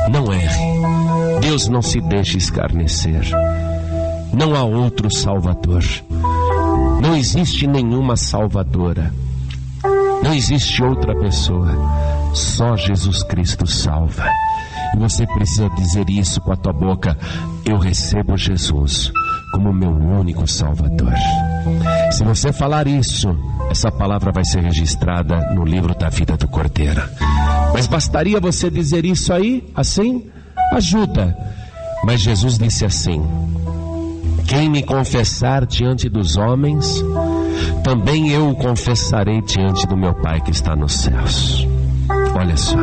Não erre. Deus não se deixa escarnecer. Não há outro Salvador. Não existe nenhuma salvadora. Não existe outra pessoa. Só Jesus Cristo salva. E você precisa dizer isso com a tua boca: eu recebo Jesus como meu único Salvador. Se você falar isso, essa palavra vai ser registrada no livro da vida do Cordeiro. Mas bastaria você dizer isso aí, assim? Ajuda. Mas Jesus disse assim: quem me confessar diante dos homens, também eu o confessarei diante do meu Pai que está nos céus. Olha só,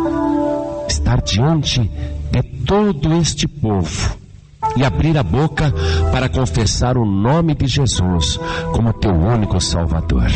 estar diante de todo este povo e abrir a boca para confessar o nome de Jesus como teu único Salvador.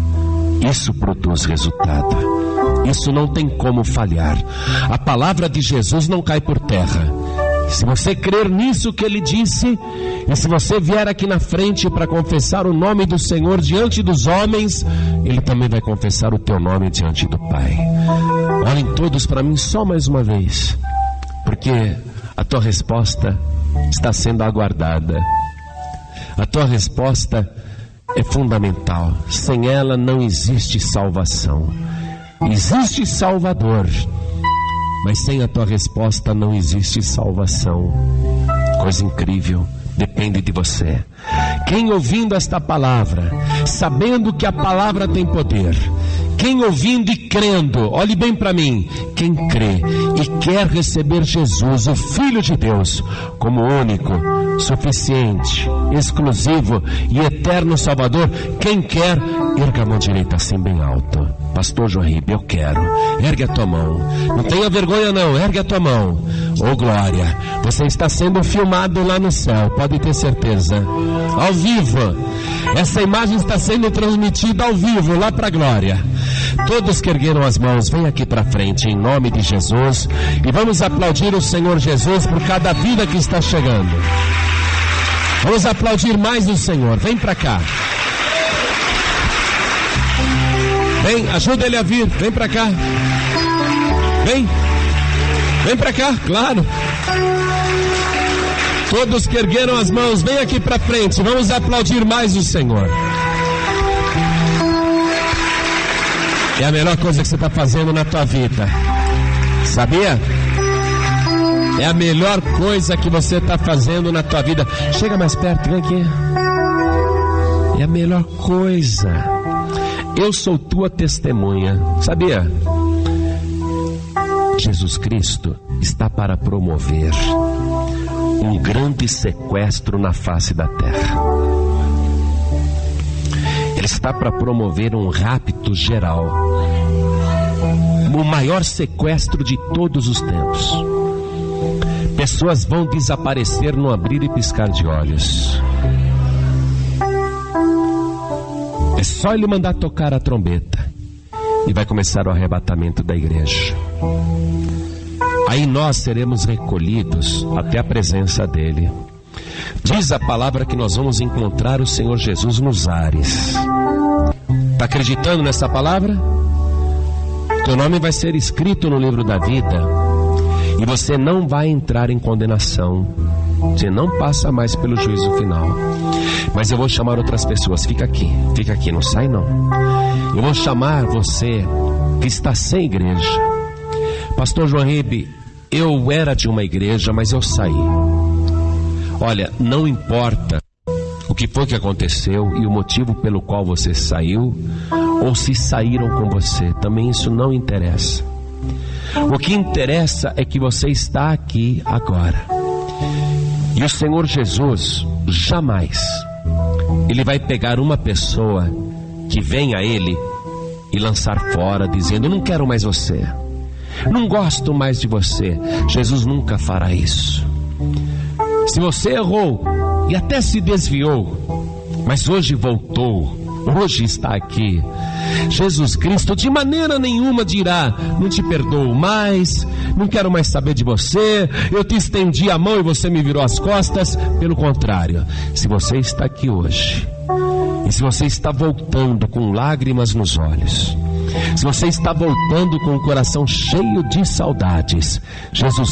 Isso produz resultado. Isso não tem como falhar. A palavra de Jesus não cai por terra. Se você crer nisso que Ele disse, e se você vier aqui na frente para confessar o nome do Senhor diante dos homens, Ele também vai confessar o teu nome diante do Pai. Olhem todos para mim só mais uma vez, porque a tua resposta está sendo aguardada. A tua resposta é fundamental. Sem ela não existe salvação. Existe Salvador, mas sem a tua resposta não existe salvação. Coisa incrível, depende de você. Quem ouvindo esta palavra, sabendo que a palavra tem poder, quem ouvindo e crendo, olhe bem para mim, quem crê e quer receber Jesus, o Filho de Deus, como único, suficiente, exclusivo e eterno Salvador, quem quer, erga a mão direita assim bem alto. Pastor João Ribe, eu quero. Ergue a tua mão. Não tenha vergonha não, ergue a tua mão. Oh glória, você está sendo filmado lá no céu, pode ter certeza. Ao vivo. Essa imagem está sendo transmitida ao vivo, lá para a glória. Todos que ergueram as mãos, vem aqui para frente em nome de Jesus. E vamos aplaudir o Senhor Jesus por cada vida que está chegando. Vamos aplaudir mais o Senhor, vem para cá. Vem, ajuda ele a vir, vem pra cá. Vem pra cá, claro. Todos que ergueram as mãos, vem aqui pra frente, vamos aplaudir mais o Senhor. É a melhor coisa que você está fazendo na tua vida, sabia? É a melhor coisa que você está fazendo na tua vida. Chega mais perto, vem aqui. É a melhor coisa. Eu sou tua testemunha, sabia? Jesus Cristo está para promover um grande sequestro na face da terra. Ele está para promover um rapto geral, o maior sequestro de todos os tempos. Pessoas vão desaparecer no abrir e piscar de olhos. É só ele mandar tocar a trombeta e vai começar o arrebatamento da igreja. Aí nós seremos recolhidos até a presença dele. Diz a palavra que nós vamos encontrar o Senhor Jesus nos ares. Está acreditando nessa palavra? Teu nome vai ser escrito no livro da vida e você não vai entrar em condenação. Você não passa mais pelo juízo final. Mas eu vou chamar outras pessoas. Fica aqui, não sai não. Eu vou chamar você que está sem igreja. Pastor João Ribe, eu era de uma igreja, mas eu saí. Olha, não importa o que foi que aconteceu e o motivo pelo qual você saiu, ou se saíram com você, também isso não interessa. O que interessa é que você está aqui agora. E o Senhor Jesus jamais Ele vai pegar uma pessoa que vem a Ele e lançar fora, dizendo: não quero mais você, não gosto mais de você. Jesus nunca fará isso. Se você errou e até se desviou, mas hoje voltou, hoje está aqui, Jesus Cristo de maneira nenhuma dirá: não te perdoo mais, não quero mais saber de você, eu te estendi a mão e você me virou as costas. Pelo contrário, se você está aqui hoje, e se você está voltando com lágrimas nos olhos, se você está voltando com o coração cheio de saudades, Jesus